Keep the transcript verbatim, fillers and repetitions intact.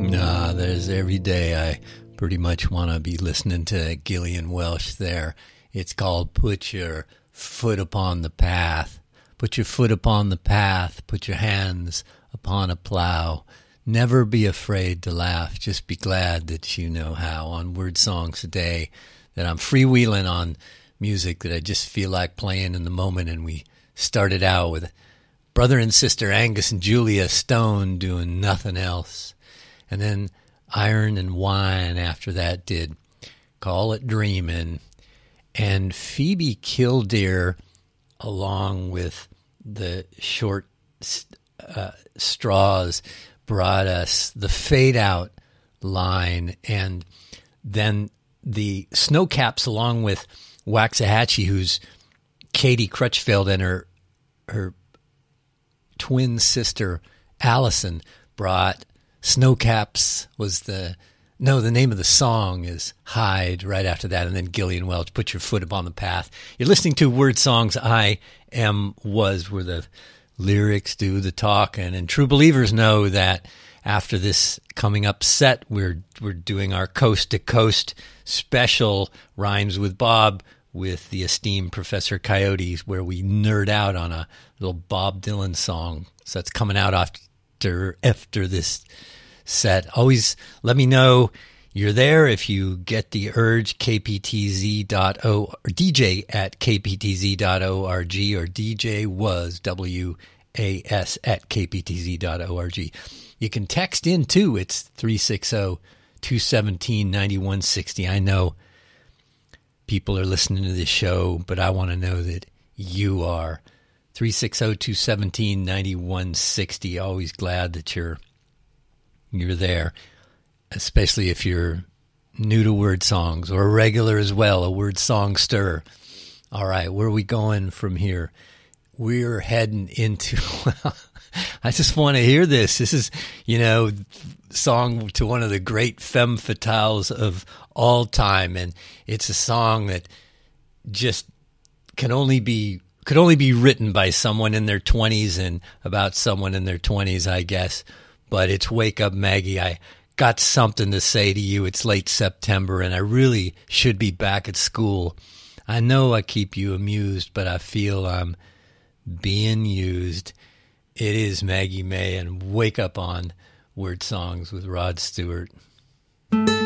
Nah, there's every day I pretty much want to be listening to Gillian Welch there. It's called Put Your Foot Upon the Path. Put your foot upon the path. Put your hands upon a plow. Never be afraid to laugh. Just be glad that you know how. On Word Songs Today, that I'm freewheeling on music that I just feel like playing in the moment. And we started out with brother and sister Angus and Julia Stone doing Nothing Else. And then Iron and Wine after that did Call It Dreamin'. And Phoebe Killdeer, along with the Short uh, Straws, brought us the Fade Out line. And then the Snowcaps, along with Waxahachie, who's Katie Crutchfield and her, her twin sister Allison, brought Snowcaps was the, no, the name of the song is Hide right after that, and then Gillian Welch, Put Your Foot Upon the Path. You're listening to Word Songs, I Am Was, where the lyrics do the talking, and true believers know that after this coming up set, we're we're doing our Coast to Coast special Rhymes with Bob with the esteemed Professor Coyotes, where we nerd out on a little Bob Dylan song. So that's coming out after after this set. Always let me know you're there if you get the urge. K P T Z dot O or D J at K P T Z dot org or D J was W A S at K P T Z dot org. You can text in too. It's three six zero, two one seven, nine one six zero. I know people are listening to this show, but I want to know that you are. three six zero, two one seven, nine one six zero. Always glad that you're you're there, especially if you're new to Word Songs or a regular as well, a Word Songster. All right, where are we going from here? We're heading into, well, I just want to hear this. This is, you know, song to one of the great femme fatales of all time, and it's a song that just can only be could only be written by someone in their twenties and about someone in their twenties, I guess. But it's Wake Up Maggie. I got something to say to you. It's late September, and I really should be back at school. I know I keep you amused, but I feel I'm being used. It is Maggie May, and Wake Up on Word Songs with Rod Stewart.